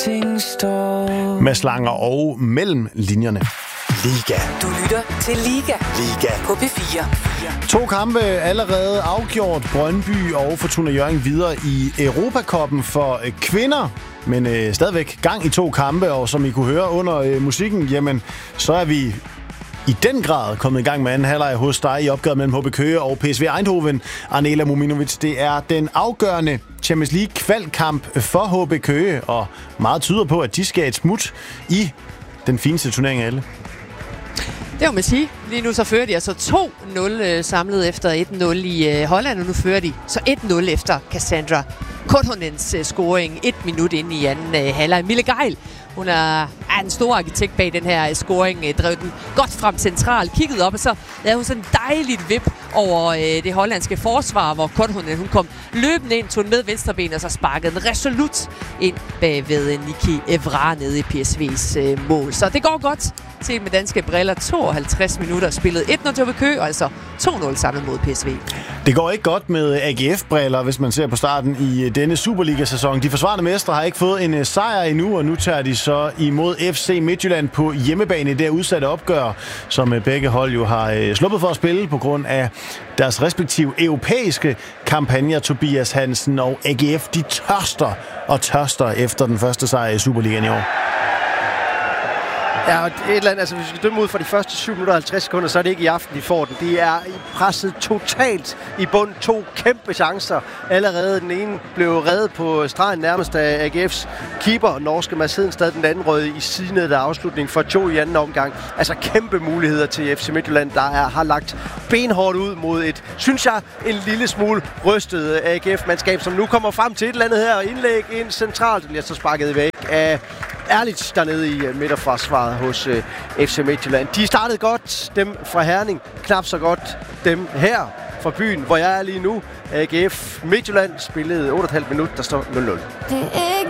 alting står. Mads Langer og mellem linjerne. Liga. Du lytter til Liga. Liga. På P4. 2 kampe allerede afgjort. Brøndby og Fortuna Hjørring videre i Europacuppen for kvinder. Men stadigvæk gang i 2 kampe, og som I kunne høre under musikken, jamen, så er vi i den grad kommet i gang med anden halvleg hos dig i opgøret mellem HB Køge og PSV Eindhoven. Arnela Muminovic, det er den afgørende Champions League kvalkamp for HB Køge, og meget tyder på, at de skal et smut i den fineste turnering af alle. Det må man sige. Lige nu så fører de altså 2-0 samlet efter 1-0 i Holland, og nu fører de så 1-0 efter Cassandra Korhonens scoring 1 minut ind i anden halvleg. Mille Geil, hun er en stor arkitekt bag den her scoring, drev den godt frem centralt, kiggede op, og så lavede hun sådan et dejligt vip over det hollandske forsvar, hvor Korhonen hun kom løbende ind, tog den med venstreben, og så sparkede den resolut ind bagved Niki Evra nede i PSV's mål. Så det går godt set med danske briller. 52 minutter spillet 1-0 til HB Køge, og altså 2-0 samlet mod PSV. Det går ikke godt med AGF-briller, hvis man ser på starten i denne Superliga-sæson. De forsvarende mestre har ikke fået en sejr endnu, og nu tager de så imod FC Midtjylland på hjemmebane i det udsatte opgør, som begge hold jo har sluppet for at spille på grund af deres respektive europæiske kampagner. Tobias Hansen og AGF, de tørster efter den første sejr i Superligaen i år. Ja, et eller andet, altså hvis vi skal dømme ud fra de første 7 minutter og 50 sekunder, så er det ikke i aften, de får den. De er presset totalt i bund. 2 kæmpe chancer. Allerede den ene blev reddet på stregen nærmest af AGF's keeper, norske Mads Hedenstad, den anden rød i sidenede afslutning for Joe i anden omgang. Altså kæmpe muligheder til FC Midtjylland, der har lagt benhårdt ud mod et, synes jeg, en lille smule rystet AGF-mandskab, som nu kommer frem til et eller andet her indlæg ind centralt. Det bliver så sparket væk af Erlich dernede i midterforsvaret hos FC Midtjylland. De startede godt, dem fra Herning. Knap så godt dem her fra byen, hvor jeg er lige nu. AGF Midtjylland spillede 8,5 minutter, der står 0-0. Det er ikke